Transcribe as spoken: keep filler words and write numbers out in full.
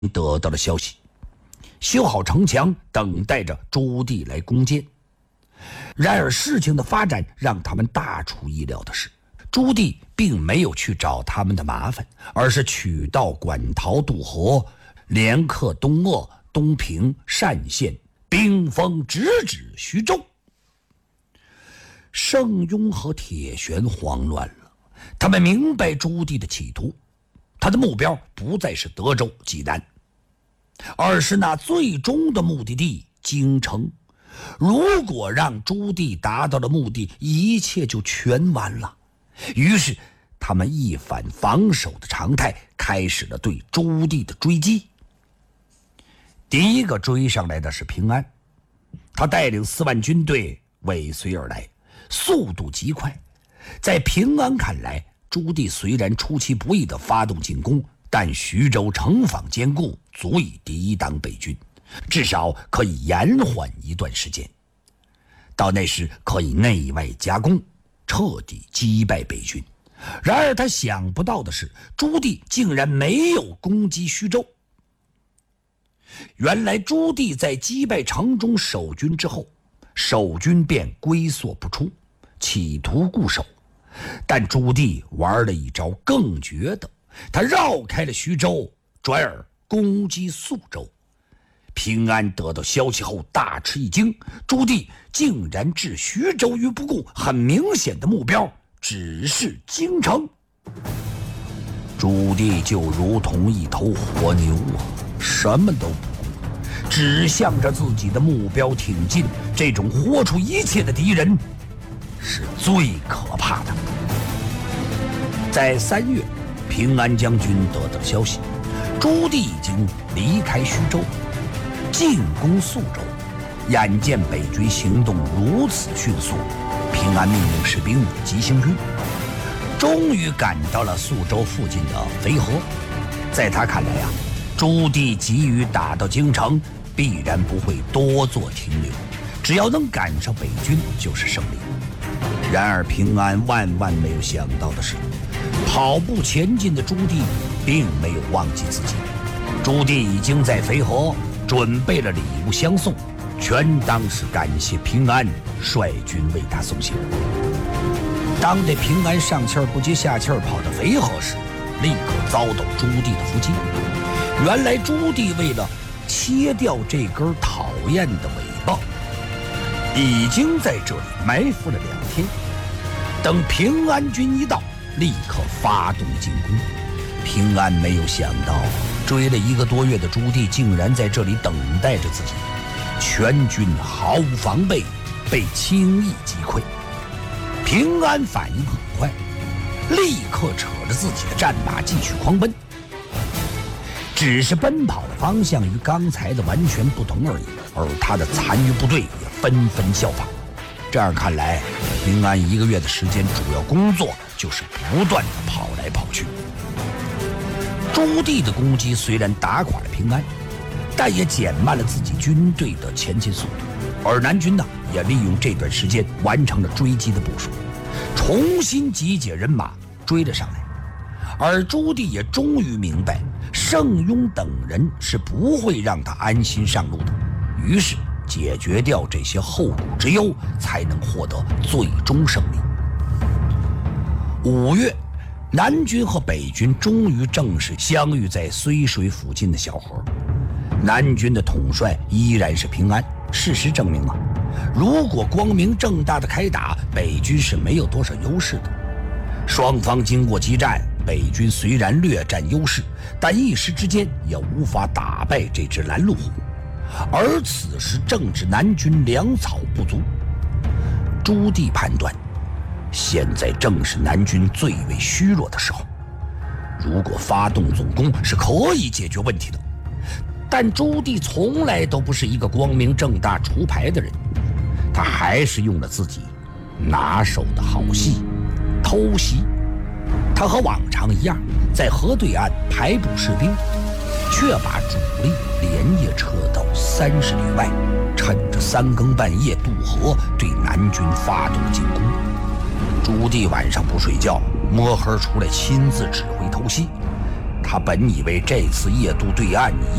得到了消息，修好城墙，等待着朱棣来攻坚。然而事情的发展让他们大出意料的是，朱棣并没有去找他们的麻烦，而是取道馆陶渡河，连克东鄂、东平、单县，兵锋直指徐州。盛庸和铁旋慌乱了，他们明白朱棣的企图，他的目标不再是德州、济南，而是那最终的目的地京城。如果让朱棣达到了目的，一切就全完了。于是他们一反防守的常态，开始了对朱棣的追击。第一个追上来的是平安，他带领四万军队尾随而来，速度极快。在平安看来，朱棣虽然出其不意地发动进攻，但徐州城防坚固，足以抵挡北军，至少可以延缓一段时间。到那时可以内外夹攻，彻底击败北军。然而他想不到的是，朱棣竟然没有攻击徐州。原来朱棣在击败城中守军之后，守军便龟缩不出，企图固守。但朱棣玩了一招更绝的，他绕开了徐州，转而攻击宿州。平安得到消息后大吃一惊，朱棣竟然置徐州于不顾，很明显的目标只是京城。朱棣就如同一头活牛啊，什么都不顾，只向着自己的目标挺进。这种豁出一切的敌人是最可怕的。在三月，平安将军得到消息，朱棣已经离开徐州，进攻宿州。眼见北军行动如此迅速，平安命令士兵急行军，终于赶到了宿州附近的淝河。在他看来啊，朱棣急于打到京城，必然不会多做停留，只要能赶上北军就是胜利。然而平安万万没有想到的是，跑步前进的朱棣并没有忘记自己。朱棣已经在淝河准备了礼物相送，全当是感谢平安率军为他送行。当这平安上气儿不接下气儿跑到淝河时，立刻遭到朱棣的伏击。原来朱棣为了切掉这根讨厌的尾巴，已经在这里埋伏了两天。等平安军一到，立刻发动进攻。平安没有想到，追了一个多月的朱棣竟然在这里等待着自己，全军毫无防备，被轻易击溃。平安反应很快，立刻扯着自己的战马继续狂奔，只是奔跑的方向与刚才的完全不同而已，而他的残余部队也纷纷效仿。这样看来，平安一个月的时间主要工作就是不断的跑来跑去。朱棣的攻击虽然打垮了平安，但也减慢了自己军队的前进速度，而南军呢，也利用这段时间完成了追击的部署，重新集结人马追了上来。而朱棣也终于明白，盛庸等人是不会让他安心上路的，于是解决掉这些后顾之忧，才能获得最终胜利。五月，南军和北军终于正式相遇在睢水附近的小河。南军的统帅依然是平安。事实证明啊，如果光明正大的开打，北军是没有多少优势的。双方经过激战，北军虽然略占优势，但一时之间也无法打败这只拦路虎。而此时正值南军粮草不足，朱棣判断，现在正是南军最为虚弱的时候，如果发动总攻是可以解决问题的。但朱棣从来都不是一个光明正大出牌的人，他还是用了自己拿手的好戏——偷袭。他和往常一样，在河对岸排布士兵，却把主力连夜撤到三十里外，趁着三更半夜渡河，对南军发动进攻。朱棣晚上不睡觉，摸黑出来亲自指挥偷袭。 他本以为这次夜渡对岸